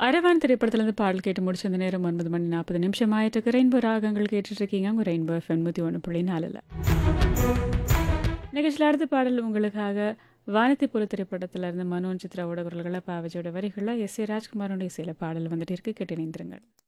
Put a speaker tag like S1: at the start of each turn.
S1: அரவான் திரைப்படத்திலிருந்து பாடல் கேட்டு முடிச்ச அந்த நேரம் 9:40 ஆயிட்டு ரெயின்போ ராகங்கள் கேட்டுட்டு இருக்கீங்க உங்க ரெயின்போ எஃப்எம் 101.4ல. நிகழ்ச்சியில் அடுத்த பாடல் உங்களுக்காக வானத்தை போல திரைப்படத்திலிருந்து மனோன் சித்ராவோட குரல்களை பாவஜியோட வரிகளில் எஸ் ஏ ராஜ்குமாரோட இசையில பாடல் வந்துட்டு இருக்கு கேட்டு இணைந்திருங்கள்.